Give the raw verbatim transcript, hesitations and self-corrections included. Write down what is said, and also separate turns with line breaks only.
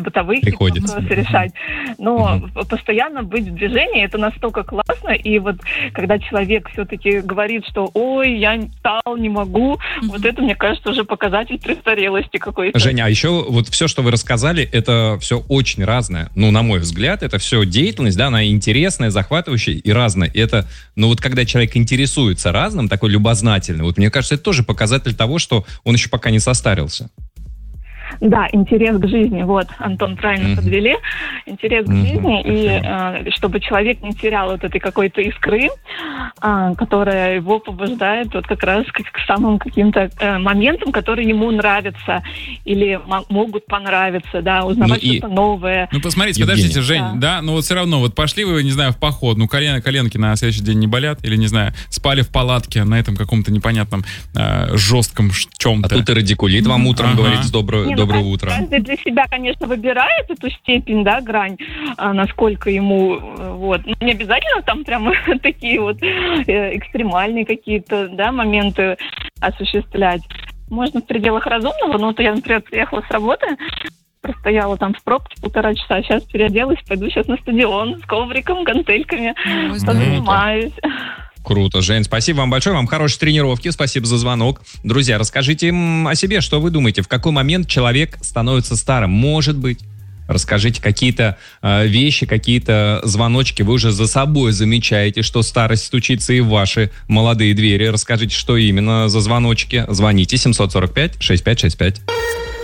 бытовые вопросы решать. Но угу. постоянно быть в движении, это настолько классно. И вот когда человек все-таки говорит, что ой, я стал, не могу, угу. вот это, мне кажется, уже показатель престарелости какой-то.
Женя, а еще вот все, что вы рассказали, это все очень разное. Ну, на мой взгляд, это все деятельность, да, она интересная, захватывающая и разная. И это, ну вот когда человек интересуется разным, такой любознательный, вот мне кажется, это тоже показатель того, что он еще пока не состарился.
Да, интерес к жизни, вот, Антон, правильно mm-hmm. подвели, интерес к mm-hmm. жизни, и э, чтобы человек не терял вот этой какой-то искры, э, которая его побуждает вот как раз к, к самым каким-то э, моментам, которые ему нравятся или м- могут понравиться, да, узнавать ну, что-то и... новое.
Ну, посмотрите, Евгений. Подождите, Жень, да. да, ну вот все равно, вот пошли вы, не знаю, в поход, ну, колено, коленки на следующий день не болят, или, не знаю, спали в палатке на этом каком-то непонятном э, жестком чем-то.
А тут и радикулит вам утром
ага.
говорит с доброго Доброе
ну,
утро.
Каждый для себя, конечно, выбирает эту степень, да, грань, а, насколько ему, вот. Но не обязательно там прямо такие вот э, экстремальные какие-то, да, моменты осуществлять. Можно в пределах разумного, но вот я, например, приехала с работы, простояла там в пробке полтора часа, сейчас переоделась, пойду сейчас на стадион с ковриком, гантельками, позанимаюсь.
Круто, Жень, спасибо вам большое, вам хорошей тренировки, спасибо за звонок. Друзья, расскажите им о себе, что вы думаете, в какой момент человек становится старым, может быть? Расскажите какие-то э, вещи, какие-то звоночки вы уже за собой замечаете, что старость стучится и в ваши молодые двери. Расскажите, что именно за звоночки. Звоните семь сорок пять шестьдесят пять шестьдесят пять.